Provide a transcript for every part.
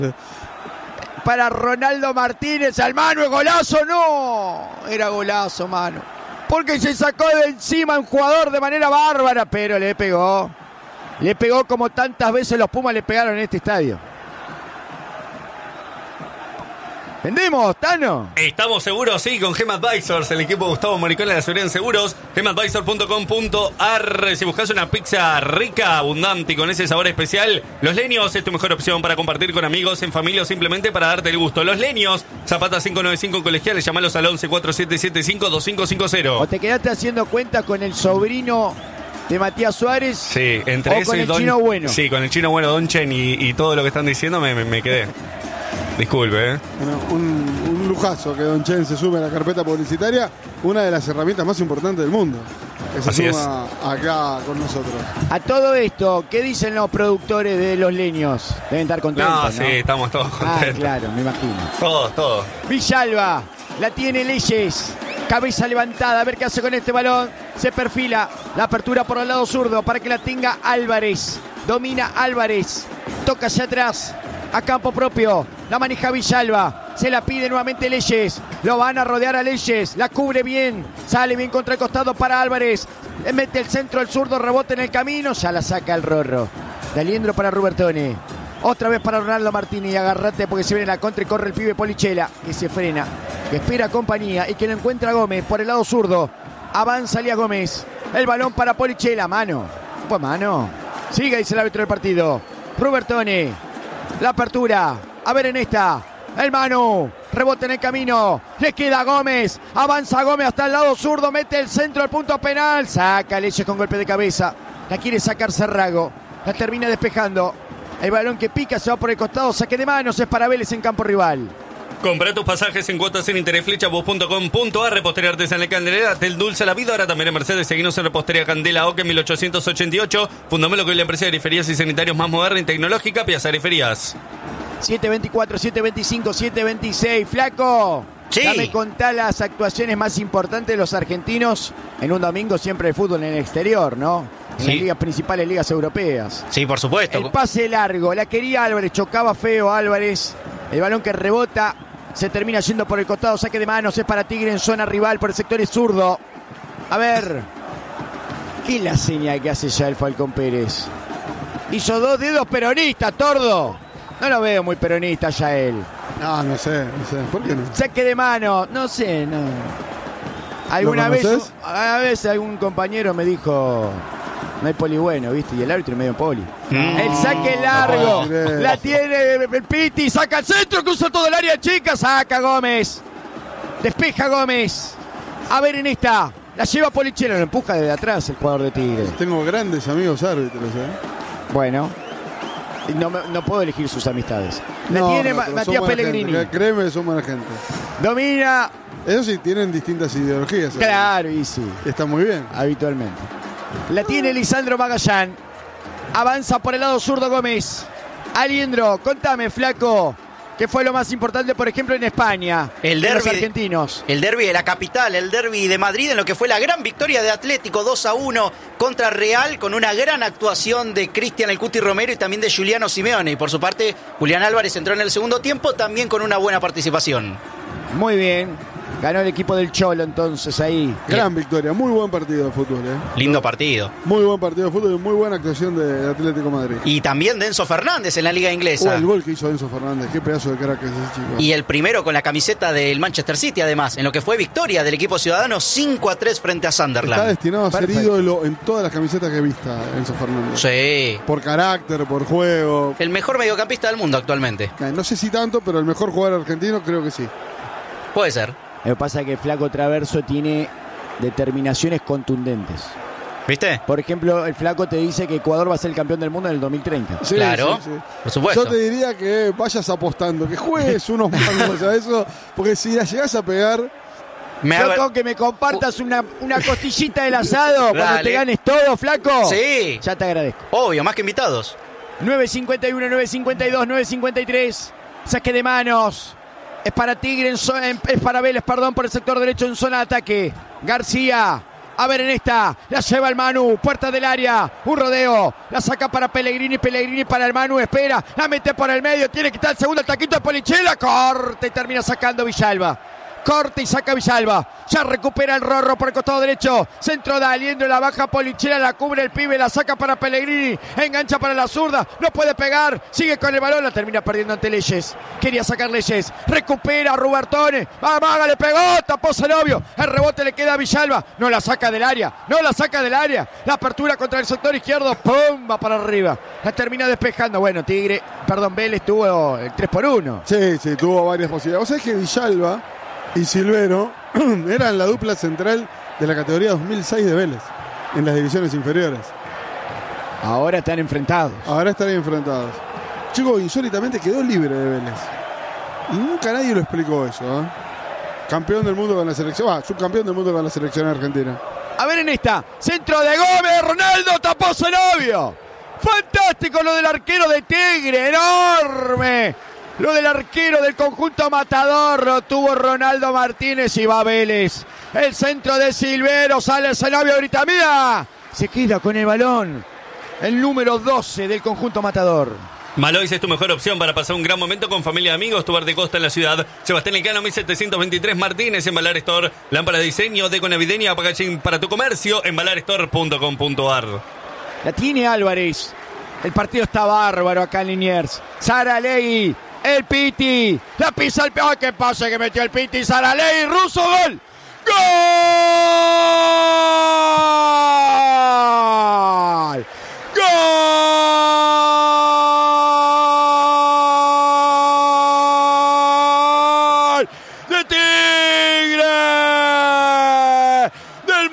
Para Ronaldo Martínez, al mano, golazo, no. Era golazo, mano. Porque se sacó de encima un jugador de manera bárbara, pero le pegó. Le pegó como tantas veces los Pumas le pegaron en este estadio. ¿Vendemos, Tano? Estamos seguros, sí, con Gem Advisors, el equipo de Gustavo Moricón de la seguridad en seguros. gemadvisor.com.ar. Si buscas una pizza rica, abundante y con ese sabor especial, Los Leños es tu mejor opción para compartir con amigos, en familia o simplemente para darte el gusto. Los Leños, Zapata 595 Colegiales, llamalos al 11-4775-2550. ¿O te quedaste haciendo cuentas con el sobrino de Matías Suárez? Sí, entre o eso con y el Chino Bueno. Sí, con el Chino Bueno, Donchen y todo lo que están diciendo me quedé. Disculpe, Bueno, un lujazo que Don Chen se sume a la carpeta publicitaria, una de las herramientas más importantes del mundo, que se Así suma acá con nosotros. A todo esto, ¿qué dicen los productores de Los Leños? Deben estar contentos, ¿no? Sí, estamos todos contentos. Claro, me imagino. Todos. Villalba, la tiene Leyes. Cabeza levantada, a ver qué hace con este balón. Se perfila la apertura por el lado zurdo para que la tenga Álvarez. Domina Álvarez. Toca hacia atrás. A campo propio. La maneja Villalba. Se la pide nuevamente Leyes. Lo van a rodear a Leyes. La cubre bien. Sale bien contra el costado para Álvarez. Le mete el centro, el zurdo, rebote en el camino. Ya la saca el Rorro. D'Aliendro para Rubertone. Otra vez para Ronaldo Martínez. Agarrate porque se viene la contra y corre el pibe Polichela. Que se frena. Que espera compañía y que lo encuentra Gómez por el lado zurdo. Avanza Elías Gómez. El balón para Polichela. Mano. Pues mano. Sigue, dice el árbitro del partido. Rubertone. La apertura. A ver en esta. El Manu. Rebote en el camino. Le queda Gómez. Avanza Gómez hasta el lado zurdo. Mete el centro al punto penal. Saca Leyes con golpe de cabeza. La quiere sacar Cerrago. La termina despejando. El balón que pica se va por el costado. Saque de manos. Es para Vélez en campo rival. Compra tus pasajes en cuotas en interés flechabus.com.ar. Repostería Artesanal Candelera, del dulce a la vida. Ahora también en Mercedes. Seguinos en Repostería Candela Oque 1888. Fundamelo, que es la empresa de periferias y sanitarios más moderna y tecnológica. Piazza Periferias. 724, 725, 726. Flaco. Sí. Dame contá las actuaciones más importantes de los argentinos en un domingo siempre de fútbol en el exterior, ¿no? En las ligas principales, ligas europeas. Sí, por supuesto. El pase largo. La quería Álvarez. Chocaba feo Álvarez. El balón que rebota. Se termina yendo por el costado, saque de manos, es para Tigre en zona rival por el sector zurdo. A ver, ¿qué es la señal que hace ya el Falcón Pérez? Hizo 2 dedos peronistas, Tordo. No lo veo muy peronista ya él. No sé, ¿por qué no? Saque de mano, no sé, no. Alguna vez, a veces algún compañero me dijo, no hay poli bueno, ¿viste? Y el árbitro medio poli. El saque largo, la tiene el Piti, saca el centro, cruza todo el área chica, saca Gómez. Despeja Gómez. A ver en esta, la lleva Polichela, lo empuja desde atrás el jugador de Tigre. Tengo grandes amigos árbitros, Bueno, no puedo elegir sus amistades. La tiene Matías Pellegrini. Créeme que son buena gente. Domina. Ellos sí tienen distintas ideologías. Claro, y sí. Está muy bien. Habitualmente. La tiene Lisandro Magallán. Avanza por el lado zurdo Gómez. Aliendro, contame, flaco, ¿qué fue lo más importante, por ejemplo, en España? El de derbi los argentinos. El derbi de la capital, el derbi de Madrid, en lo que fue la gran victoria de Atlético 2-1 contra Real, con una gran actuación de Cristian El Cuti Romero y también de Giuliano Simeone. Y por su parte, Julián Álvarez entró en el segundo tiempo, también con una buena participación. Muy bien. Ganó el equipo del Cholo entonces ahí. Gran victoria, muy buen partido de fútbol. Lindo partido. Muy buen partido de fútbol y muy buena actuación de Atlético Madrid. Y también de Enzo Fernández en la Liga Inglesa. El gol que hizo Enzo Fernández, qué pedazo de crack es ese chico. Y el primero con la camiseta del Manchester City, además, en lo que fue victoria del equipo ciudadano 5-3 frente a Sunderland. Está destinado a ser ídolo en todas las camisetas que he visto, Enzo Fernández. Sí. Por carácter, por juego. El mejor mediocampista del mundo actualmente. No sé si tanto, pero el mejor jugador argentino creo que sí. Puede ser. Lo que pasa es que Flaco Traverso tiene determinaciones contundentes. ¿Viste? Por ejemplo, el Flaco te dice que Ecuador va a ser el campeón del mundo en el 2030. Sí, claro, sí. por supuesto. Yo te diría que vayas apostando, que juegues unos mangos a eso, porque si la llegás a pegar... Flaco, que me compartas una costillita del asado cuando te ganes todo, Flaco. Sí. Ya te agradezco. Obvio, más que invitados. 9.51, 9.52, 9.53. Saque de manos. Es para Tigre, es para Vélez, perdón, por el sector derecho en zona de ataque. García A ver en esta, la lleva el Manu, puerta del área, un rodeo, la saca para Pellegrini, Pellegrini para el Manu, espera, la mete por el medio, tiene que estar el segundo, el taquito de Polichela, corta y termina sacando Villalba. Corta y saca Villalba. Ya recupera el Rorro por el costado derecho. Centro de Aliendro, la baja Polichela, la cubre el pibe, la saca para Pellegrini. Engancha para la zurda. No puede pegar. Sigue con el balón. La termina perdiendo ante Leyes. Quería sacar Leyes. Recupera a Rubertone. Maga le pegó. Tapó Zenobio. El rebote le queda a Villalba. No la saca del área. No la saca del área. La apertura contra el sector izquierdo. ¡Pum! Va para arriba. La termina despejando. Bueno, Vélez tuvo el 3-1. Sí, tuvo varias posibilidades. O sea que Villalba y Silvero eran la dupla central de la categoría 2006 de Vélez en las divisiones inferiores. Ahora están enfrentados. Chico, insólitamente quedó libre de Vélez. Y nunca nadie lo explicó eso, ¿eh? Campeón del mundo con la selección. Subcampeón del mundo con la selección argentina. A ver en esta. Centro de Gómez. Ronaldo tapó Zenobio. Fantástico lo del arquero de Tigre. Enorme. Lo del arquero del conjunto Matador lo tuvo Ronaldo Martínez y va Vélez. El centro de Silvero, sale Zenobio, grita, mira. Se queda con el balón el número 12 del conjunto Matador. Malois es tu mejor opción para pasar un gran momento con familia y amigos. Tu bar de costa en la ciudad. Sebastián Elcano, 1723 Martínez, en Valar Store. Lámpara de diseño, deco navideña, packaging para tu comercio en valarstore.com.ar. La tiene Álvarez. El partido está bárbaro acá en Liniers. Saralegui. El Piti, la pisa el... ¡Ay, qué pase que metió el Piti! Saralegui, Russo, gol. ¡Gol! ¡Gol! ¡De Tigre! ¡Del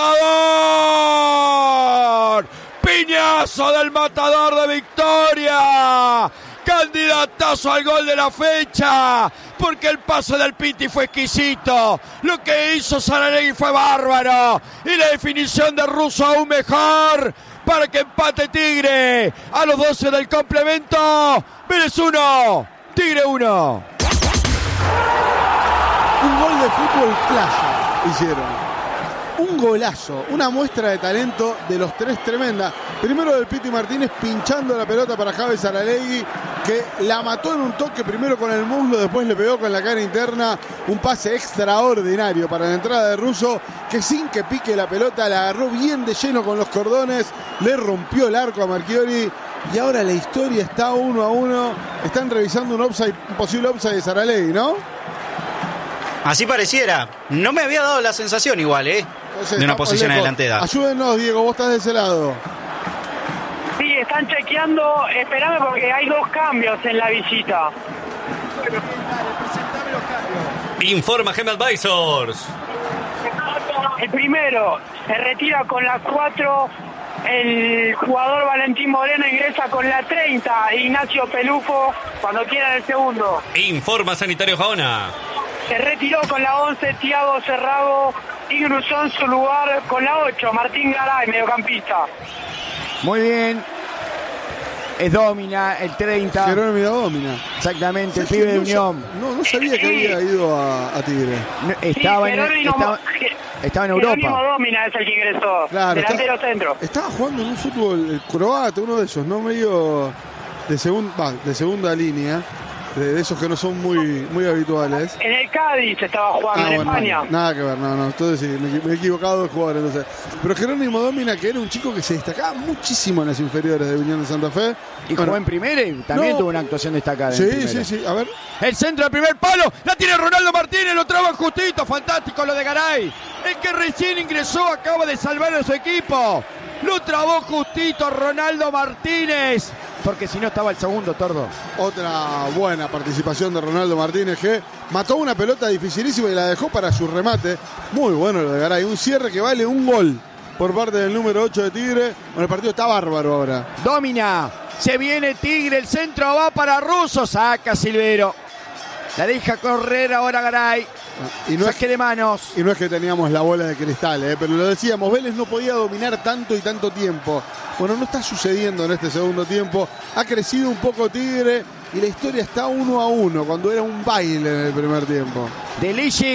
Matador! ¡Piñazo del Matador de Victoria! Candidatazo al gol de la fecha, porque el pase del Piti fue exquisito. Lo que hizo Saralegui fue bárbaro. Y la definición de Russo aún mejor, para que empate Tigre a los 12 del complemento. Vélez 1, Tigre 1. Un gol de fútbol playa hicieron. Un golazo, una muestra de talento de los tres tremenda. Primero del Piti Martínez pinchando la pelota para Javi Saralegui, que la mató en un toque primero con el muslo, después le pegó con la cara interna. Un pase extraordinario para la entrada de Russo, que sin que pique la pelota la agarró bien de lleno con los cordones, le rompió el arco a Marchiori. Y ahora la historia está 1-1. Están revisando un posible offside de Saralegui, ¿no? Así pareciera. No me había dado la sensación igual, de una posición adelantera. Ayúdenos, Diego, vos estás de ese lado. Sí, están chequeando, esperame porque hay 2 cambios en la visita. Informa Gem Advisors. El primero, se retira con la 4, el jugador Valentín Moreno ingresa con la 30, Ignacio Pelufo, cuando quiera el segundo. Informa Sanitario Jaona. Se retiró con la 11, Thiago Cerrago, ingresó en su lugar con la 8, Martín Garay, mediocampista. Muy bien. Es Domina, el 30. Jerónimo Domina. Exactamente, el pibe de Unión. No sabía que había ido a Tigre. Estaba en Europa. Jerónimo Domina es el que ingresó, claro, delantero centro. Estaba jugando en un fútbol croata, uno de esos, no medio de segunda línea. De esos que no son muy habituales. En el Cádiz estaba jugando, en España. Nada que ver, no. Entonces sí, me he equivocado de jugador. Entonces. Pero Jerónimo Domina, que era un chico que se destacaba muchísimo en las inferiores de Unión de Santa Fe. Y jugó en primera y también tuvo una actuación destacada. Sí, a ver. El centro del primer palo, la tiene Ronaldo Martínez, lo traba justito, fantástico lo de Garay. El que recién ingresó acaba de salvar a su equipo. Lo trabó justito Ronaldo Martínez, porque si no estaba el segundo, Tordo. Otra buena participación de Ronaldo Martínez, que mató una pelota dificilísima y la dejó para su remate. Muy bueno lo de Garay, un cierre que vale un gol por parte del número 8 de Tigre. Bueno, el partido está bárbaro ahora. Domina, se viene Tigre, el centro va para Russo, saca Silvero. La deja correr ahora Garay. Y no saque de manos. Y no es que teníamos la bola de cristal, pero lo decíamos, Vélez no podía dominar tanto y tanto tiempo. Bueno, no está sucediendo en este segundo tiempo. Ha crecido un poco Tigre y la historia está 1-1, cuando era un baile en el primer tiempo. De Leyes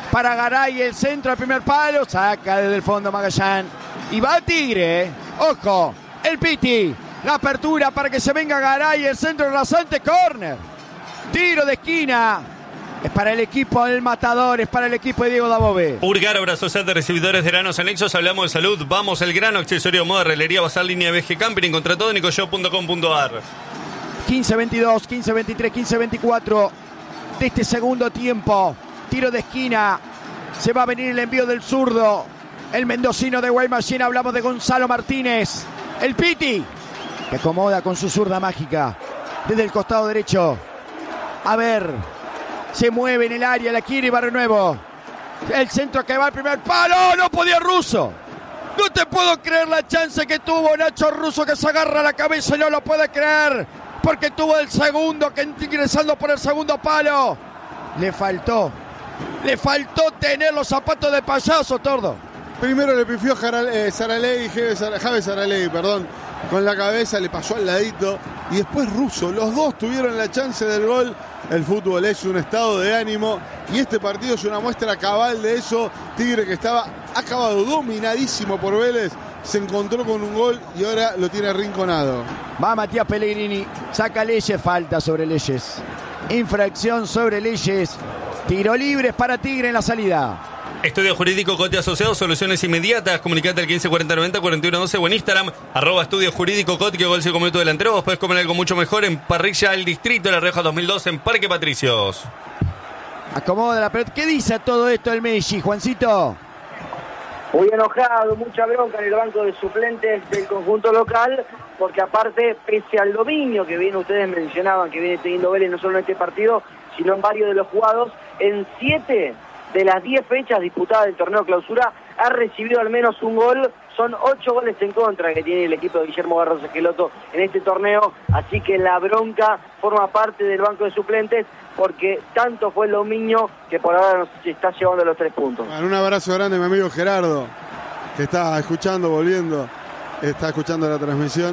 para Garay, el centro al primer palo, saca desde el fondo Magallán. Y va Tigre, ojo, el Piti, la apertura para que se venga Garay, el centro rasante, córner. Tiro de esquina. Es para el equipo del Matador, es para el equipo de Diego Dabove. Purgar, obra social de recibidores de granos anexos. Hablamos de salud. Vamos al grano, accesorio de moda, herrelería, bazar, línea BG Camping. Contra todo, nicoyo.com.ar. 15-22, 15-23, 15-24 de este segundo tiempo. Tiro de esquina. Se va a venir el envío del zurdo. El mendocino de Guaymallén. Hablamos de Gonzalo Martínez. El Piti, que acomoda con su zurda mágica desde el costado derecho. A ver. Se mueve en el área, la quiere Barrio Nuevo. El centro que va al primer palo. No podía Russo. No te puedo creer la chance que tuvo Nacho Russo, que se agarra la cabeza y no lo puede creer. Porque tuvo el segundo, que ingresando por el segundo palo. Le faltó tener los zapatos de payaso, Tordo. Primero le pifió Javes Saralegui, con la cabeza, le pasó al ladito. Y después Russo. Los dos tuvieron la chance del gol. El fútbol es un estado de ánimo y este partido es una muestra cabal de eso. Tigre, que estaba acabado dominadísimo por Vélez, se encontró con un gol y ahora lo tiene arrinconado. Va Matías Pellegrini, saca Leyes, falta sobre Leyes. Infracción sobre Leyes. Tiro libre para Tigre en la salida. Estudio Jurídico Cote Asociado, soluciones inmediatas. Comunicate al 154090-4112 o en Instagram, @Estudio Jurídico Cote, que gol 5 minutos delantero. Vos podés comer algo mucho mejor en Parrilla El Distrito, La Rioja 2002, en Parque Patricios. Acomoda la pelota. ¿Qué dice todo esto el Messi, Juancito? Muy enojado, mucha bronca en el banco de suplentes del conjunto local, porque aparte, pese al dominio que bien ustedes mencionaban, que viene teniendo Vélez no solo en este partido, sino en varios de los jugados, en 7 de las 10 fechas disputadas del torneo clausura ha recibido al menos un gol. Son 8 goles en contra que tiene el equipo de Guillermo Barros Esqueloto en este torneo, así que la bronca forma parte del banco de suplentes, porque tanto fue el dominio que por ahora nos está llevando los 3 puntos. Bueno, un abrazo grande a mi amigo Gerardo, que está escuchando, está escuchando la transmisión.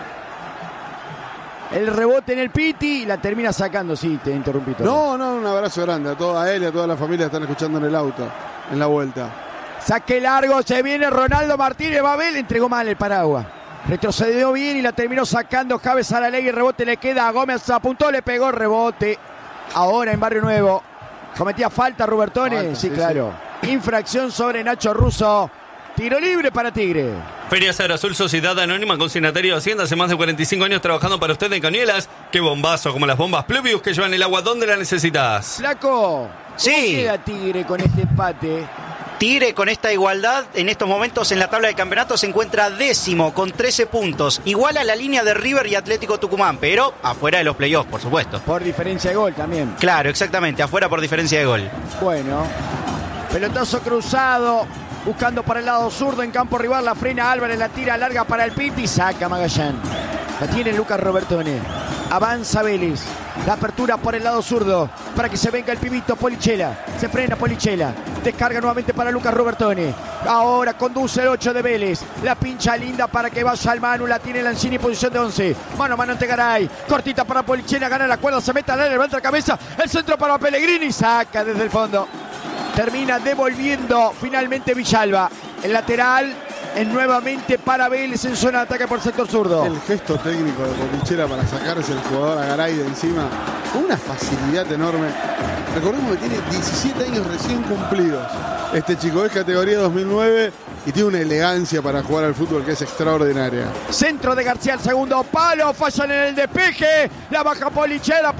El rebote en el Piti y la termina sacando. Sí, te interrumpí todo. No, un abrazo grande a él y a toda la familia que están escuchando en el auto, en la vuelta. Saque largo, se viene Ronaldo Martínez, Babel, entregó mal el paraguas. Retrocedió bien y la terminó sacando Javes Saralegui. Rebote le queda a Gómez, apuntó, le pegó, rebote. Ahora en Barrio Nuevo. Cometía falta Rubertone. Sí, claro. Sí. Infracción sobre Nacho Russo. Tiro libre para Tigre. Feria Cedro Azul, Sociedad Anónima, consignatario de Hacienda, hace más de 45 años trabajando para usted en Cañuelas. Qué bombazo, como las bombas Pluvius que llevan el agua donde la necesitas. Flaco, sí. ¿Cómo queda Tigre con este empate? Tigre, con esta igualdad, en estos momentos en la tabla de campeonato se encuentra 10º con 13 puntos. Igual a la línea de River y Atlético Tucumán, pero afuera de los playoffs, por supuesto. Por diferencia de gol también. Claro, exactamente, afuera por diferencia de gol. Bueno, pelotazo cruzado. Buscando para el lado zurdo en campo rival, la frena Álvarez, la tira larga para el Piti, saca Magallán. La tiene Lucas Robertone. Avanza Vélez. La apertura por el lado zurdo para que se venga el pibito Polichela. Se frena Polichela. Descarga nuevamente para Lucas Robertone. Ahora conduce el 8 de Vélez. La pincha linda para que vaya al Manu. La tiene Lanzini en posición de 11. Mano a mano ante Garay. Cortita para Polichela. Gana la cuerda. Se mete al área. Levanta la cabeza. El centro para Pellegrini. Saca desde el fondo. Termina devolviendo finalmente Villalba. El lateral es nuevamente para Vélez en zona de ataque por sector zurdo. El gesto técnico de Polichela para sacarse el jugador a Garay de encima, con una facilidad enorme. Recordemos que tiene 17 años recién cumplidos. Este chico es categoría 2009 y tiene una elegancia para jugar al fútbol que es extraordinaria. Centro de García al segundo palo, fallan en el despeje. La baja Polichela,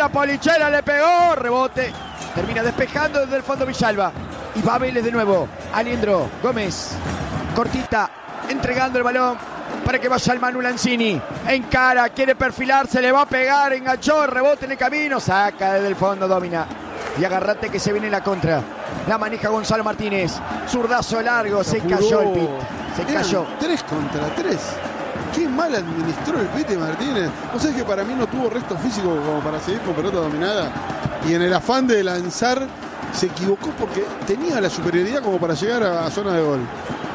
le pegó, rebote. Termina despejando desde el fondo Villalba. Y va Vélez de nuevo. Aliendro Gómez. Cortita. Entregando el balón para que vaya al Manu Lanzini. Encara, quiere perfilarse, le va a pegar. Enganchó, rebote en el camino. Saca desde el fondo, domina. Y agarrate que se viene la contra. La maneja Gonzalo Martínez. Zurdazo largo. Se cayó el Pit. Se cayó. 3 contra 3. Qué mal administró el Piti Martínez. ¿No sabés que para mí no tuvo resto físico como para seguir con pelota dominada? Y en el afán de lanzar se equivocó porque tenía la superioridad como para llegar a zona de gol.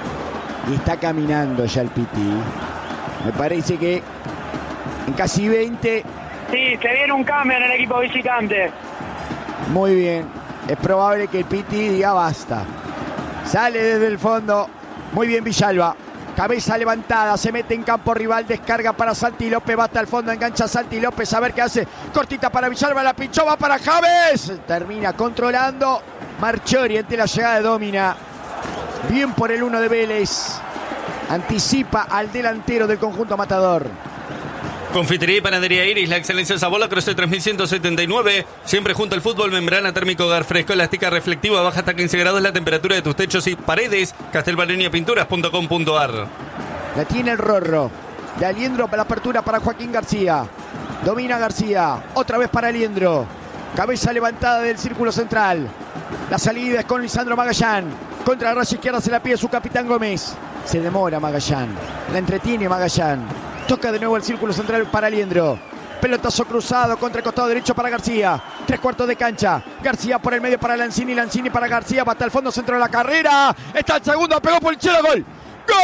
Y está caminando ya el Piti. Me parece que en casi 20. Sí, se viene un cambio en el equipo visitante. Muy bien. es probable que el Piti diga basta. Sale desde el fondo. Muy bien Villalba. Cabeza levantada, se mete en campo rival, descarga para Santi López, va hasta el fondo, engancha a Santi López, a ver qué hace. Cortita para Villalba, la pinchó, va para Javes. Termina controlando Marchiori ante la llegada de Domina. Bien por el 1 de Vélez. Anticipa al delantero del conjunto matador. Confitería y Panadería Iris, la excelencia de sabor, la Cruce 3179. Siempre junto al fútbol, membrana térmico, hogar fresco, elástica reflectiva, baja hasta 15 grados la temperatura de tus techos y paredes. Castelvaleniapinturas.com.ar. La tiene el Rorro. De Aliendro para la apertura para Joaquín García. Domina García. Otra vez para Aliendro. Cabeza levantada del círculo central. La salida es con Lisandro Magallán. Contra la raya izquierda se la pide su capitán Gómez. Se demora Magallán. La entretiene Magallán. Toca de nuevo el círculo central para Aliendro. Pelotazo cruzado contra el costado derecho para García. 3/4 de cancha. García por el medio para Lanzini. Lanzini para García. Va hasta el fondo centro de la carrera. Está el segundo. Pegó Polichela. Gol. ¡Gol!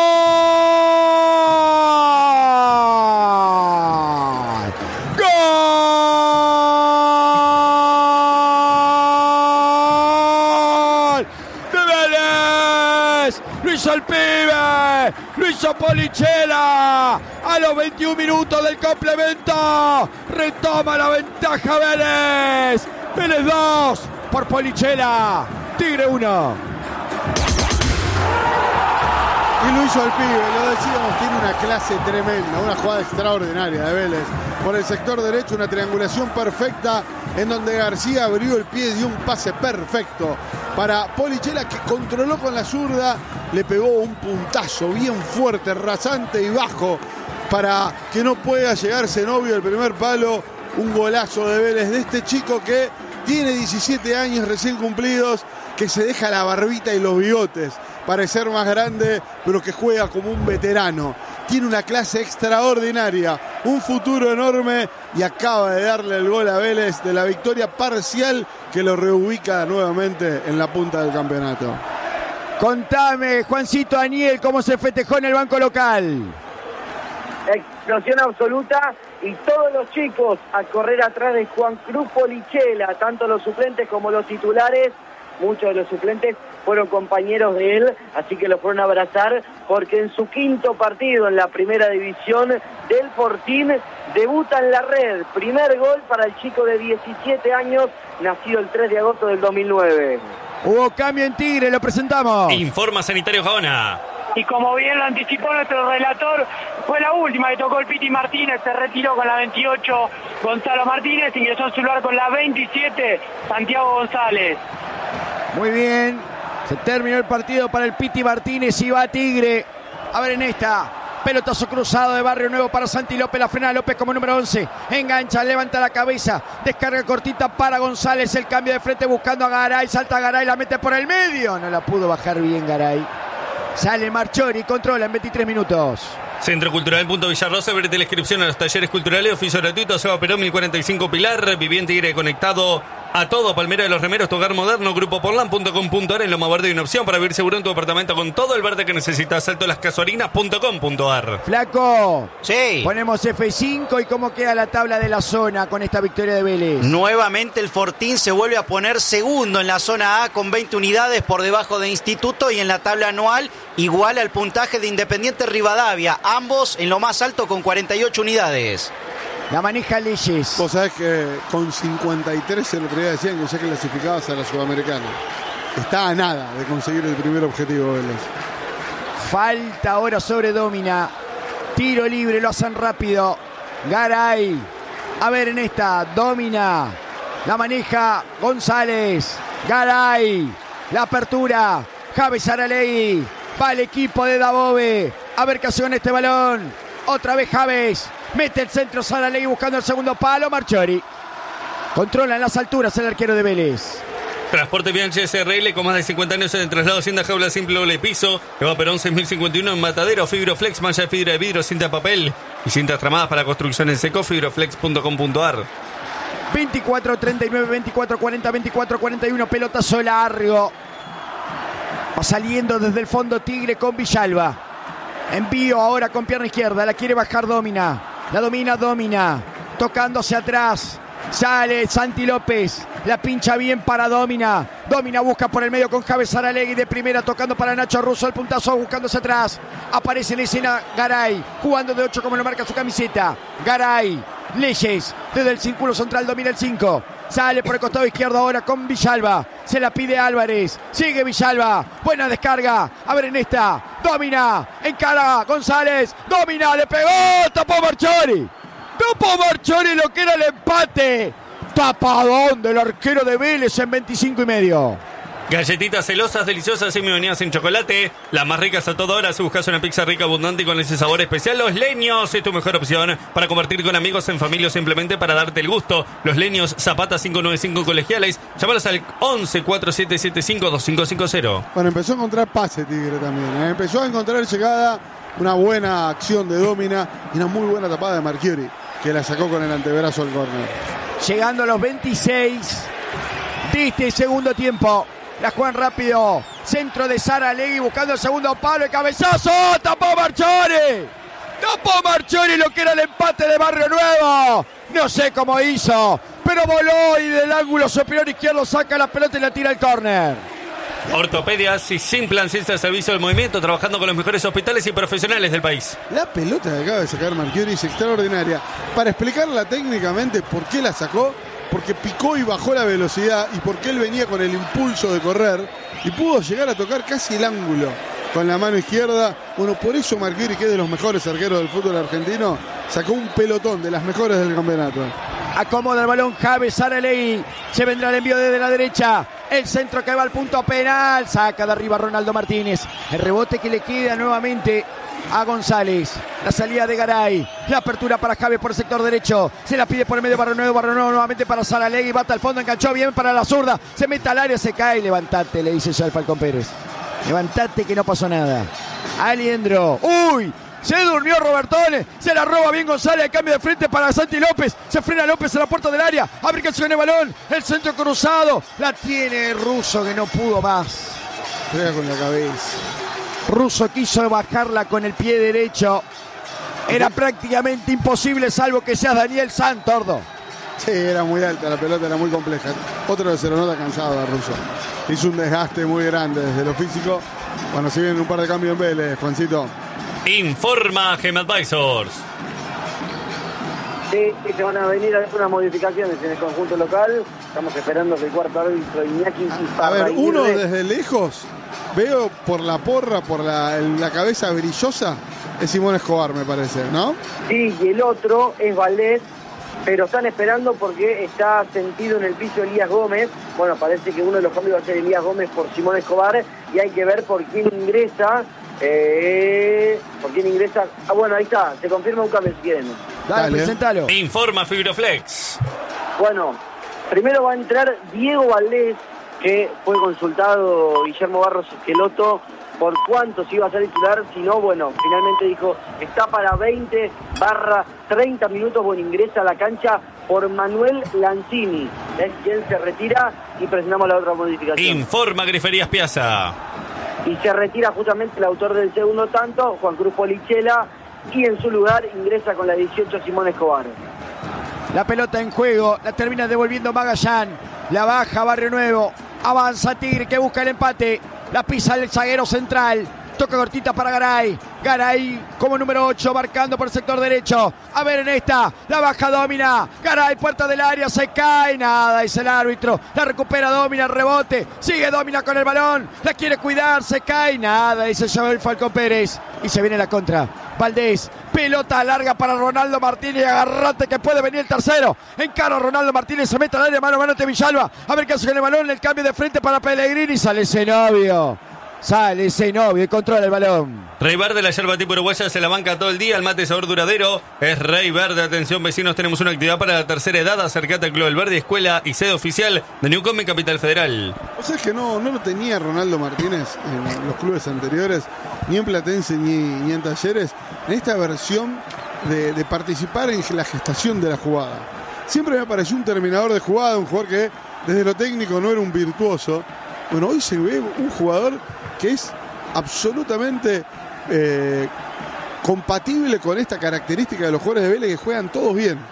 ¡Gol! ¡De Vélez! ¡Lo hizo el pibe! ¡Lo hizo Polichela! A los 21 minutos del complemento. Retoma la ventaja Vélez. Vélez 2 por Polichela. Tigre 1. Y lo hizo el pibe, lo decíamos, tiene una clase tremenda, una jugada extraordinaria de Vélez. Por el sector derecho, una triangulación perfecta en donde García abrió el pie y dio un pase perfecto para Polichela, que controló con la zurda, le pegó un puntazo bien fuerte, rasante y bajo para que no pueda llegar Zenobio al primer palo. Un golazo de Vélez de este chico que tiene 17 años recién cumplidos, que se deja la barbita y los bigotes, parecer más grande, pero que juega como un veterano. Tiene una clase extraordinaria, un futuro enorme y acaba de darle el gol a Vélez de la victoria parcial que lo reubica nuevamente en la punta del campeonato. Contame, Juancito Daniel, cómo se festejó en el banco local. Explosión absoluta y todos los chicos a correr atrás de Juan Cruz Polichela, tanto los suplentes como los titulares. Muchos de los suplentes fueron compañeros de él, así que lo fueron a abrazar, porque en su quinto partido en la primera división del Fortín debuta en la red. Primer gol para el chico de 17 años, nacido el 3 de agosto del 2009. Hubo cambio en Tigre, lo presentamos. Informa Sanitario Gaona. Y como bien lo anticipó nuestro relator, fue la última que tocó el Piti Martínez, se retiró con la 28 Gonzalo Martínez, ingresó en su lugar con la 27 Santiago González. Muy bien, se terminó el partido para el Piti Martínez y va Tigre. A ver en esta, pelotazo cruzado de Barrio Nuevo para Santi López, la frena López como número 11, engancha, levanta la cabeza, descarga cortita para González, el cambio de frente buscando a Garay, salta Garay, la mete por el medio, no la pudo bajar bien Garay. Sale Marchiori, controla en 23 minutos. Centro Cultural Punto Villarrosa, abre la inscripción a los talleres culturales, oficio gratuito, Seba Perón 1045 Pilar, Viviente Tigre conectado a todo, Palmera de los Remeros, tu hogar moderno, grupoporlan.com.ar, en Loma Verde hay una opción para vivir seguro en tu apartamento con todo el verde que necesitas, saltolascasuarinas.com.ar. Flaco, Sí. ponemos F5 y cómo queda la tabla de la zona con esta victoria de Vélez. Nuevamente el Fortín se vuelve a poner segundo en la zona A con 20 unidades por debajo de Instituto, y en la tabla anual igual al puntaje de Independiente Rivadavia, ambos en lo más alto con 48 unidades. La maneja Leyes. Vos sabés que con 53 el otro día decían que ya clasificabas a la Sudamericana. Está a nada de conseguir el primer objetivo Vélez. Falta ahora sobre Domina. Tiro libre, lo hacen rápido. Garay. A ver en esta, Domina. La maneja González. Garay. La apertura. Javes Aralegui. Va el equipo de Dabove. A ver qué hace con este balón. Otra vez Javes. Mete el centro Saralegui buscando el segundo palo. Marchiori. Controla en las alturas el arquero de Vélez. Transporte Bianchi SRL con más de 50 años en traslado, hacienda, jaula simple, doble piso. Eva Perón 6051 en Matadero. Fibroflex, malla de fibra de vidrio, cinta de papel y cintas tramadas para construcción en seco. Fibroflex.com.ar. 24, 39, 24, 40, 24, 41. Pelotazo largo. Va saliendo desde el fondo Tigre con Villalba. Envío ahora con pierna izquierda. La quiere bajar Domina. La domina. Tocando hacia atrás. Sale Santi López. La pincha bien para Domina. Domina busca por el medio con Javes Saralegui de primera, tocando para Nacho Russo. El puntazo buscándose atrás. Aparece en escena Garay, jugando de 8 como lo marca su camiseta. Garay. Leyes. Desde el círculo central domina el 5. Sale por el costado izquierdo ahora con Villalba. Se la pide Álvarez. Sigue Villalba. Buena descarga. A ver en esta. Domina. Encara González. Domina. Le pegó. Tapó Marchori. Tapó Marchori lo que era el empate. Tapadón del arquero de Vélez en 25,5. Galletitas celosas, deliciosas y bienvenidas en chocolate. Las más ricas a toda hora. Si buscas una pizza rica, abundante y con ese sabor especial, Los Leños es tu mejor opción para compartir con amigos, en familia o simplemente para darte el gusto. Los Leños, Zapata 595 Colegiales. Llámalos al 11 4775 2550. Bueno, empezó a encontrar pase Tigre también. Empezó a encontrar llegada, una buena acción de Domina y una muy buena tapada de Marchiori, que la sacó con el antebrazo al córner. Llegando a los 26 de este segundo tiempo. La juegan rápido. Centro de Saralegui buscando el segundo palo. El cabezazo. Tapó Marchori. Tapó Marchori lo que era el empate de Barrio Nuevo. No sé cómo hizo, pero voló y del ángulo superior izquierdo saca la pelota y la tira al córner. Ortopedias y Simplan, ciencia de servicio del movimiento, trabajando con los mejores hospitales y profesionales del país. La pelota que acaba de sacar Marchiori es extraordinaria. Para explicarla técnicamente por qué la sacó, porque picó y bajó la velocidad y porque él venía con el impulso de correr y pudo llegar a tocar casi el ángulo con la mano izquierda. Bueno, por eso Marchiori, que es de los mejores arqueros del fútbol argentino, sacó un pelotón de las mejores del campeonato. Acomoda el balón Javes Saralegui. Se vendrá el envío desde la derecha. El centro que va al punto penal. Saca de arriba Ronaldo Martínez. El rebote que le queda nuevamente a González. La salida de Garay. La apertura para Javes por el sector derecho. Se la pide por el medio Barrio Nuevo. Barrio Nuevo nuevamente para Saralegui. Bata al fondo. Enganchó bien para la zurda. Se mete al área. Se cae. Levantate, le dice ya el Falcón Pérez. Levantate que no pasó nada. Aliendro. ¡Uy! Se durmió Robertone, se la roba bien González, cambio de frente para Santi López, se frena López a la puerta del área, abre que se el balón, el centro cruzado, la tiene Russo que no pudo más. Juega con la cabeza. Russo quiso bajarla con el pie derecho, era prácticamente imposible salvo que seas Daniel Santordo. Sí, era muy alta, la pelota era muy compleja. Otro que se lo nota cansado a Russo. Hizo un desgaste muy grande desde lo físico. Bueno, si vienen un par de cambios en Vélez, Juancito. Informa GM Advisors. Sí, se van a venir algunas modificaciones en el conjunto local. Estamos esperando que el cuarto árbitro Iñaki A ver, uno desde lejos, veo por la porra, por la cabeza brillosa, es Simón Escobar, me parece, ¿no? Sí, y el otro es Valdés, pero están esperando porque está sentido en el piso Elías Gómez. Bueno, parece que uno de los cambios va a ser Elías Gómez por Simón Escobar y hay que ver por quién ingresa. ¿Por quién ingresa? Ah, bueno, ahí está, se confirma un cambio si quieren. Dale, presentalo. Informa Fibroflex. Bueno, primero va a entrar Diego Valdés, que fue consultado Guillermo Barros Esqueloto por cuánto se iba a ser titular. Si no, bueno, finalmente dijo, está para 20/30 minutos, bueno, ingresa a la cancha por Manuel Lanzini. Es quien se retira y presentamos la otra modificación. Informa Griferías Piazza. Y se retira justamente el autor del segundo tanto, Juan Cruz Polichela, y en su lugar ingresa con la 18 Simón Escobar. La pelota en juego, la termina devolviendo Magallán, la baja Barrio Nuevo, avanza Tigre que busca el empate, la pisa el zaguero central, toca cortita para Garay, Garay como número 8 marcando por el sector derecho, a ver en esta, la baja Domina, Garay puerta del área, se cae, nada, dice el árbitro, la recupera Domina, rebote, sigue Domina con el balón, la quiere cuidar, se cae, nada, dice Joel Falcón Pérez, y se viene la contra, Valdés, pelota larga para Ronaldo Martínez, agarrate que puede venir el tercero, encara Ronaldo Martínez, se mete al área, mano a mano ante Villalba, a ver qué hace con el balón, el cambio de frente para Pellegrini, sale Zenobio. Sale Zenobio y controla el balón. Rey Verde, la yerba tipo uruguaya, se la banca todo el día. El mate sabor duradero es Rey Verde. Atención vecinos, tenemos una actividad para la tercera edad. Acercate al Club del Verde, escuela y sede oficial de Newcombe en Capital Federal. O sea, es que no lo tenía Ronaldo Martínez en los clubes anteriores, ni en Platense ni en Talleres, en esta versión de participar en la gestación de la jugada. Siempre me pareció un terminador de jugada, un jugador que desde lo técnico no era un virtuoso. Bueno, hoy se ve un jugador que es absolutamente compatible con esta característica de los jugadores de Vélez, que juegan todos bien.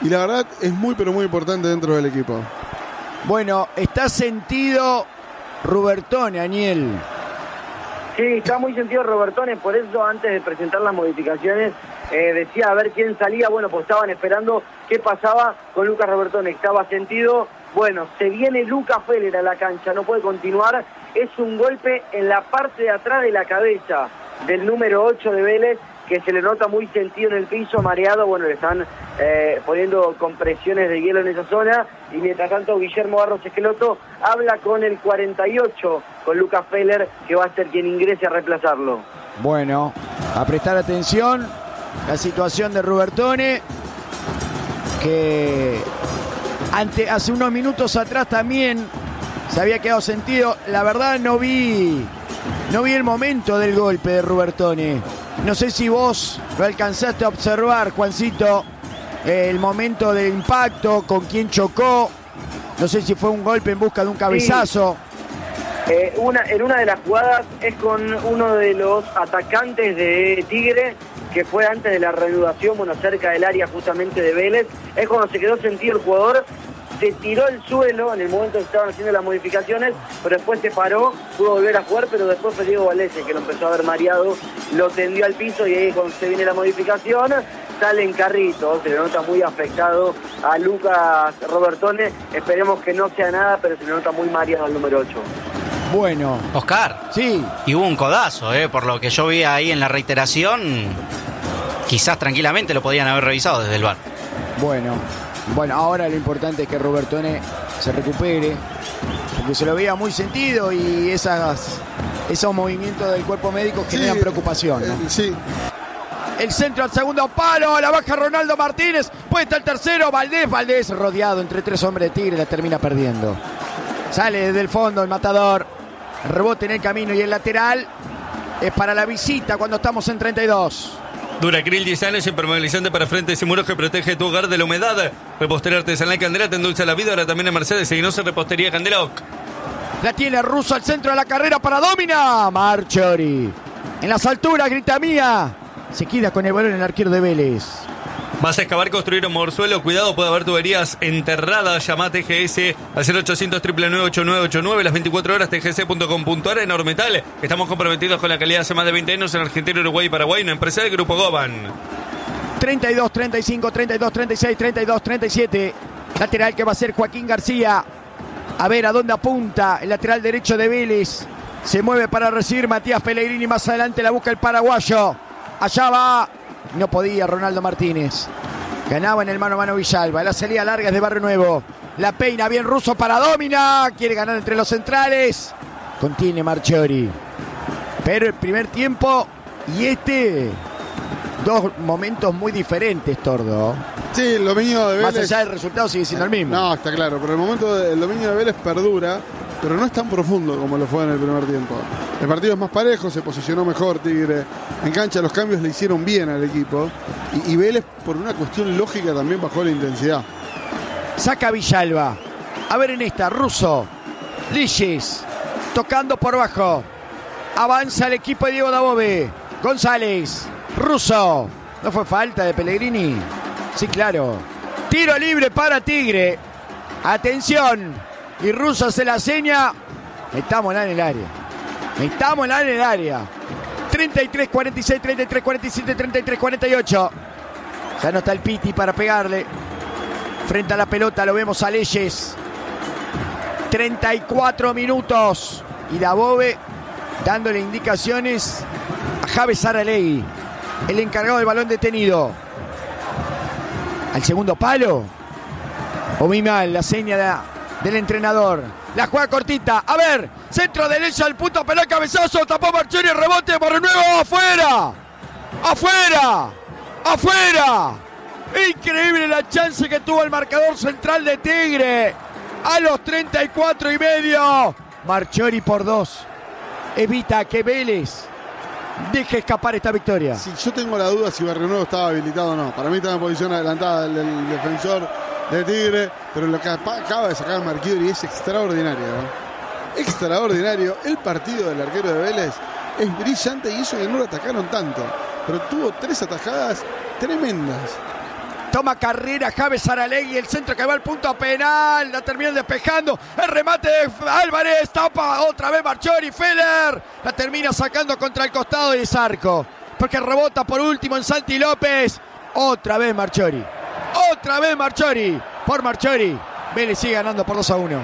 y la verdad es muy pero muy importante dentro del equipo. Bueno, está sentido Rubertone, Aniel. Sí, está muy sentido Robertone, por eso antes de presentar las modificaciones decía a ver quién salía. Bueno, pues estaban esperando qué pasaba con Lucas Robertone. Estaba sentido. Bueno, se viene Lucas Feller a la cancha, no puede continuar. Es un golpe en la parte de atrás de la cabeza del número 8 de Vélez, que se le nota muy sentido en el piso, mareado. Bueno, le están poniendo compresiones de hielo en esa zona. Y mientras tanto, Guillermo Barros Esqueloto habla con el 48, con Lucas Feller, que va a ser quien ingrese a reemplazarlo. Bueno, a prestar atención la situación de Rubertone, que hace unos minutos atrás también se había quedado sentido. La verdad no vi el momento del golpe de Rubertone. No sé si vos lo alcanzaste a observar, Juancito, el momento del impacto, con quién chocó. No sé si fue un golpe en busca de un cabezazo. Sí. En una de las jugadas es con uno de los atacantes de Tigre, que fue antes de la reanudación, bueno, cerca del área justamente de Vélez. Es cuando se quedó sentido el jugador, se tiró al suelo en el momento que estaban haciendo las modificaciones, pero después se paró, pudo volver a jugar, pero después fue Diego Valese, que lo empezó a ver mareado, lo tendió al piso, y ahí cuando se viene la modificación, sale en carrito. Se le nota muy afectado a Lucas Robertone. Esperemos que no sea nada, pero se le nota muy mareado al número 8. Bueno. Oscar. Sí. Y hubo un codazo, por lo que yo vi ahí en la reiteración. Quizás tranquilamente lo podían haber revisado desde el VAR. Bueno, ahora lo importante es que Rubertone se recupere, porque se lo veía muy sentido y esos movimientos del cuerpo médico generan preocupación, ¿no? Sí. El centro al segundo palo, la baja Ronaldo Martínez, puede estar el tercero, Valdés rodeado entre tres hombres de Tigre, la termina perdiendo. Sale desde el fondo el matador, rebote en el camino, y el lateral es para la visita cuando estamos en 32. Duracril 10 años, impermeabilizante para frentes y muros que protege tu hogar de la humedad. Repostería artesanal Candela te endulza la vida. Ahora también en Mercedes Seguinosa Repostería Candela OC. La tiene Russo al centro de la carrera para Domina. Marchiori. En las alturas, grita Mía. Se queda con el balón en el arquero de Vélez. Vas a excavar, construir o mover suelo. Cuidado, puede haber tuberías enterradas. Llama a TGS al 0800 99989, las 24 horas, tgc.com.ar. En Ormetal estamos comprometidos con la calidad hace más de 20 años en Argentina, Uruguay y Paraguay. Una empresa del Grupo Goban. 32, 35, 32, 36, 32, 37. Lateral que va a ser Joaquín García. A ver a dónde apunta el lateral derecho de Vélez. Se mueve para recibir Matías Pellegrini. Más adelante la busca el paraguayo. Allá va. No podía Ronaldo Martínez. Ganaba en el mano a mano Villalba. La salida larga es de Barrio Nuevo. La peina bien Russo para Domina. Quiere ganar entre los centrales. Contiene Marchiori. Pero el primer tiempo y dos momentos muy diferentes, Tordo. Sí, el dominio de Vélez. Más allá del resultado sigue siendo el mismo. No, está claro. Pero el momento del dominio de Vélez perdura, pero no es tan profundo como lo fue en el primer tiempo. El partido es más parejo, se posicionó mejor Tigre. En cancha los cambios le hicieron bien al equipo. Y Vélez, por una cuestión lógica, también bajó la intensidad. Saca Villalba. A ver en esta, Russo. Liches. Tocando por bajo. Avanza el equipo de Diego Dabove. González. Russo. ¿No fue falta de Pellegrini? Sí, claro. Tiro libre para Tigre. Atención. Y Russo se la seña. Estamos en el área. 33, 46, 33, 47, 33, 48. Ya no está el Piti para pegarle. Frente a la pelota lo vemos a Leyes. 34 minutos. Y Dabove dándole indicaciones a Javes Aralegui, el encargado del balón detenido. Al segundo palo. O muy mal la seña del entrenador. La juega cortita. A ver. Centro derecha al punto. Pelota cabezazo. Tapó Marchiori. Rebote por nuevo. ¡Afuera! ¡Afuera! ¡Afuera! Increíble la chance que tuvo el marcador central de Tigre. A los 34 y medio. Marchiori por 2. Evita que Vélez deje escapar esta victoria. Sí, yo tengo la duda si Barrio Nuevo estaba habilitado o no. Para mí estaba en posición adelantada el defensor de Tigre, pero lo que acaba de sacar Marchiori es extraordinario, ¿no? Extraordinario. El partido del arquero de Vélez es brillante, y eso que no lo atacaron tanto, pero tuvo 3 atajadas tremendas. Toma carrera Javes Saralegui, el centro que va al punto penal, la terminan despejando, el remate de Álvarez, tapa otra vez Marchiori, Feller, la termina sacando contra el costado y es arco, porque rebota por último en Santi López, otra vez Marchiori, por Marchiori, Vélez sigue ganando por 2-1.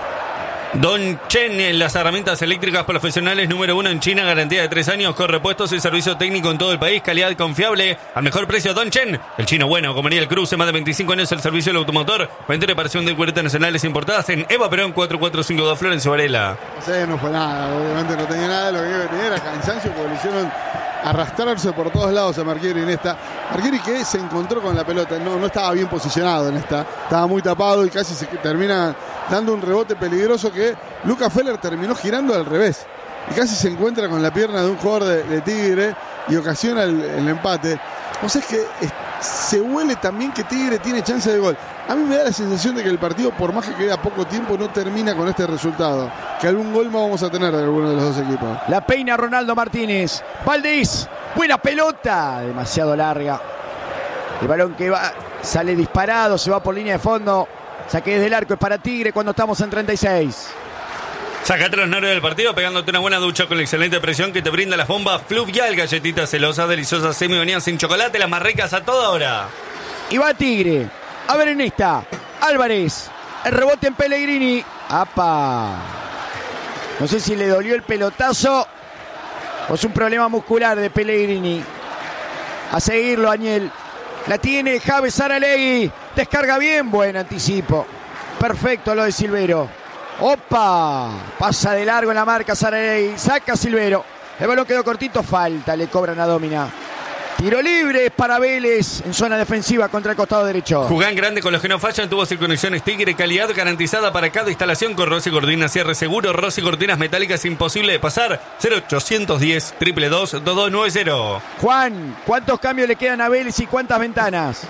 Don Chen, en las herramientas eléctricas profesionales número 1 en China, garantía de 3 años, con repuestos y servicio técnico en todo el país, calidad confiable, al mejor precio. Don Chen, el chino bueno, como María el Cruce, más de 25 años el servicio del automotor, venta y reparación de cuerdas nacionales importadas en Eva Perón 4452 Florencio Varela. No fue nada, obviamente no tenía nada, lo que iba a tener era cansancio porque le hicieron arrastrarse por todos lados a Marchiori en esta. Marchiori que se encontró con la pelota, no estaba bien posicionado en esta, estaba muy tapado y casi se termina dando un rebote peligroso que Lucas Feller terminó girando al revés y casi se encuentra con la pierna de un jugador de Tigre y ocasiona el empate. O sea, es que se huele también que Tigre tiene chance de gol. A mí me da la sensación de que el partido, por más que queda poco tiempo, no termina con este resultado, que algún gol más vamos a tener de alguno de los dos equipos. La peina Ronaldo Martínez, Valdés, buena pelota, demasiado larga, el balón que va, sale disparado, se va por línea de fondo, saque desde el arco, es para Tigre cuando estamos en 36. Sacate los nervios del partido pegándote una buena ducha con la excelente presión que te brinda la bomba Fluvial, galletitas celosas, deliciosas, semi-bañadas sin chocolate, las más ricas a toda hora. Y va Tigre, a ver en esta, Álvarez, el rebote en Pellegrini, ¡apa! No sé si le dolió el pelotazo o es un problema muscular de Pellegrini. A seguirlo, Añel. La tiene Javes Saralegui. Descarga bien, buen anticipo. Perfecto lo de Silvero. ¡Opa! Pasa de largo en la marca Saralegui. Saca Silvero. El balón quedó cortito. Falta, le cobran a Domina. Tiro libre para Vélez en zona defensiva contra el costado derecho. Jugá en grande con los que no fallan. Tuvo Conexiones Tigre, calidad garantizada para cada instalación con Rossi Cortinas cierre seguro. Rossi Cortinas metálicas imposible de pasar. 0810 222 2290. Juan, ¿cuántos cambios le quedan a Vélez y cuántas ventanas?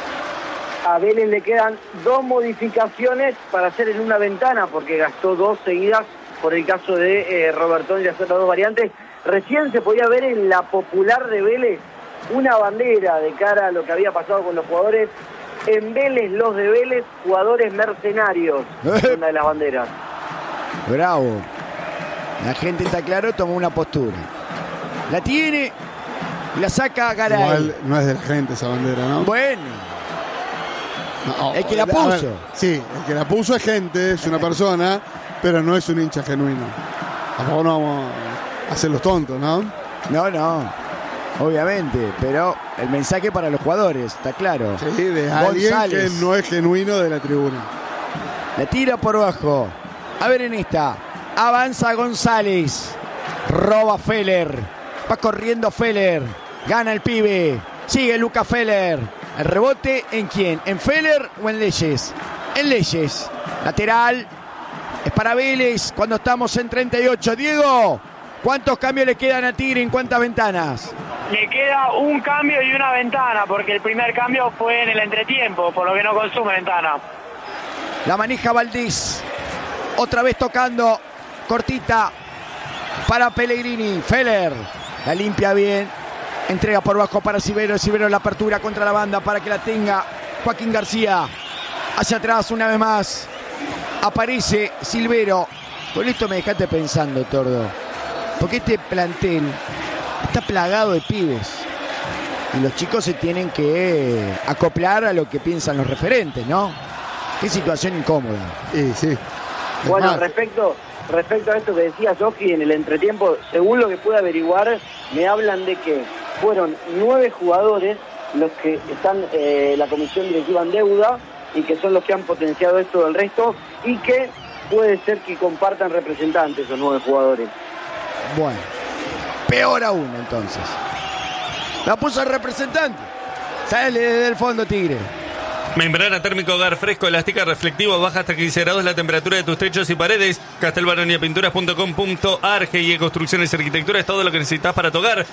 A Vélez le quedan 2 modificaciones para hacer en una ventana, porque gastó 2 seguidas por el caso de Robertón y hacer las 2 variantes. Recién se podía ver en la popular de Vélez una bandera de cara a lo que había pasado con los jugadores. En Vélez, los de Vélez, jugadores mercenarios. Una de las banderas. Bravo. La gente está claro, tomó una postura. La tiene y la saca Garay. Igual no es de la gente esa bandera, ¿no? Bueno. No, el que la puso. ver, sí, el que la puso es gente, es una persona, pero no es un hincha genuino. Tampoco no vamos a hacer los tontos, ¿no? No. Obviamente, pero el mensaje para los jugadores, está claro. Sí, de alguien que no es genuino de la tribuna. La tira por bajo. A ver en esta. Avanza González. Roba Feller. Va corriendo Feller. Gana el pibe. Sigue Lucas Feller. El rebote, ¿en quién? ¿En Feller o en Leyes? En Leyes. Lateral. Es para Vélez cuando estamos en 38. Diego, ¿cuántos cambios le quedan a Tigre en cuántas ventanas? Le queda un cambio y una ventana, porque el primer cambio fue en el entretiempo, por lo que no consume ventana. La maneja Valdés. Otra vez tocando. Cortita para Pellegrini. Feller la limpia bien. Entrega por bajo para Silvero. Silvero la apertura contra la banda para que la tenga Joaquín García. Hacia atrás una vez más. Aparece Silvero. Con esto me dejaste pensando, Tordo. Porque este plantel está plagado de pibes. Y los chicos se tienen que acoplar a lo que piensan los referentes, ¿no? Qué situación incómoda. Sí. Bueno, respecto a esto que decía Sofi en el entretiempo, según lo que pude averiguar, me hablan de que fueron 9 jugadores los que están la comisión directiva en deuda y que son los que han potenciado esto del resto y que puede ser que compartan representantes esos 9 jugadores. Bueno, peor aún entonces. La puso el representante. Sale desde el fondo Tigre. Membrana térmica hogar fresco, elástica, reflectivo, baja hasta 15 grados la temperatura de tus techos y paredes. Castelbaroniapinturas.com.ar. GIE Construcciones y Arquitectura es todo lo que necesitas para tu hogar.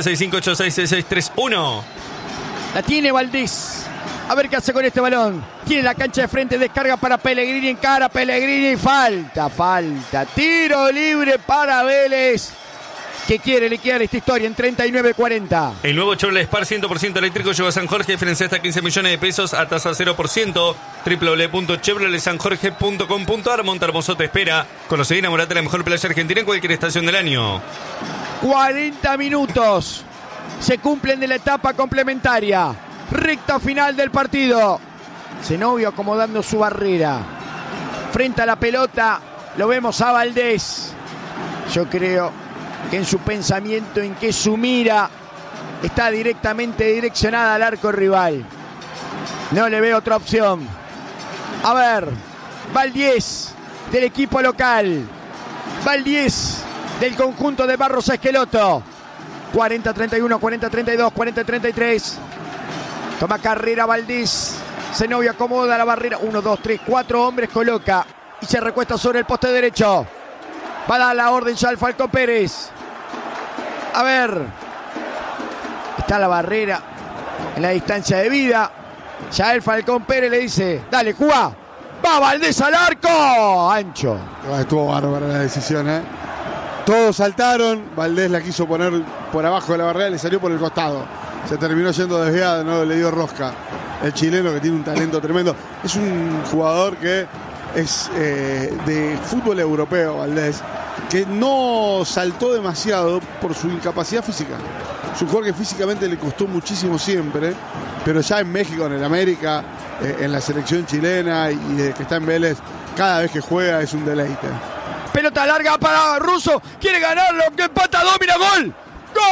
1165866631. La tiene Valdés. A ver qué hace con este balón. Tiene la cancha de frente, descarga para Pellegrini, encara Pellegrini, falta. Tiro libre para Vélez. que quiere liquidar esta historia en 39-40. El nuevo Chevrolet Spark 100% eléctrico llegó a San Jorge, financia hasta 15 millones de pesos a tasa 0%. www.chevroletsanjorge.com.ar. Montehermoso te espera. Conoce y enamorate de la mejor playa argentina en cualquier estación del año. 40 minutos se cumplen de la etapa complementaria. Recta final del partido. Zenobio acomodando su barrera. Frente a la pelota lo vemos a Valdés. Yo creo que en su pensamiento, en que su mira está directamente direccionada al arco rival. No le veo otra opción. A ver, Valdés del equipo local. Valdés del conjunto de Barros Esqueloto. 40-31, 40-32, 40-33. Toma carrera Valdés. Zenobio acomoda la barrera. 1, 2, 3, 4 hombres coloca. Y se recuesta sobre el poste derecho. Va a dar la orden ya el Falcón Pérez. A ver. Está la barrera en la distancia de vida. Ya el Falcón Pérez le dice: dale, jugá. Va Valdés al arco. Ancho. Estuvo bárbara la decisión, ¿eh? Todos saltaron. Valdés la quiso poner por abajo de la barrera. Le salió por el costado. Se terminó yendo desviada, no le dio rosca. El chileno, que tiene un talento tremendo. Es un jugador que es de fútbol europeo, Valdés, que no saltó demasiado por su incapacidad física. Es un jugador que físicamente le costó muchísimo siempre, pero ya en México, en el América, en la selección chilena y desde que está en Vélez, cada vez que juega es un deleite. Pelota larga para Russo. Quiere ganarlo. Que empata, domina, gol. ¡Gol!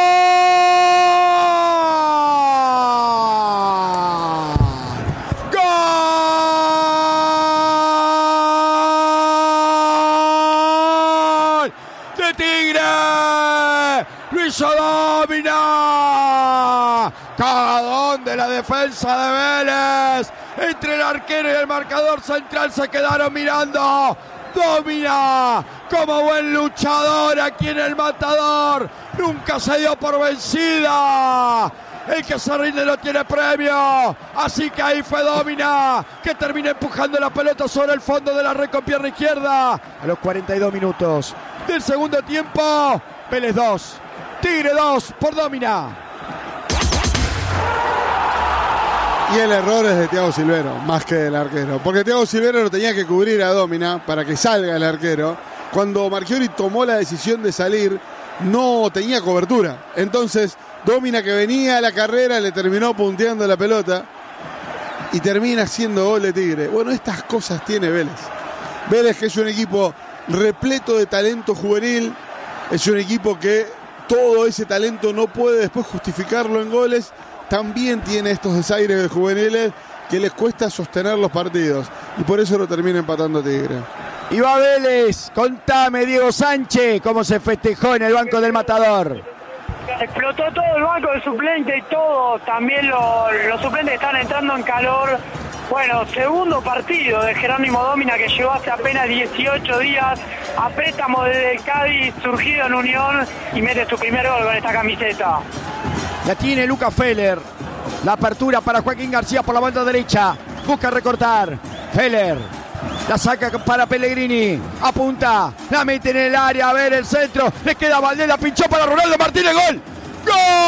¡Gol! ¡De Tigre! ¡Lo hizo Domina! Cagadón de la defensa de Vélez. Entre el arquero y el marcador central se quedaron mirando. Domina como buen luchador aquí en el Matador. Nunca se dio por vencida. El que se rinde no tiene premio. Así que ahí fue Domina, que termina empujando la pelota sobre el fondo de la red con pierna izquierda. A los 42 minutos del segundo tiempo. Vélez 2, Tigre 2 por Domina. Y el error es de Thiago Silvero, más que del arquero. Porque Thiago Silvero lo tenía que cubrir a Domina para que salga el arquero. Cuando Marchiori tomó la decisión de salir, no tenía cobertura. Entonces, Domina, que venía a la carrera, le terminó punteando la pelota y termina siendo gol de Tigre. Bueno, estas cosas tiene Vélez. Vélez, que es un equipo repleto de talento juvenil, es un equipo que todo ese talento no puede después justificarlo en goles. También tiene estos desaires de juveniles que les cuesta sostener los partidos. Y por eso lo termina empatando Tigre. Y va Vélez. Contame, Diego Sánchez, cómo se festejó en el banco del Matador. Explotó todo el banco de suplente y todo. También los suplentes están entrando en calor. Bueno, segundo partido de Jerónimo Domina, que llegó hace apenas 18 días a préstamo desde el Cádiz, surgido en Unión, y mete su primer gol con esta camiseta. La tiene Luca Feller. La apertura para Joaquín García por la banda derecha. Busca recortar. Feller. La saca para Pellegrini. Apunta. La mete en el área. A ver el centro. Le queda Valdés. La pinchó para Ronaldo Martínez. ¡Gol! ¡Gol!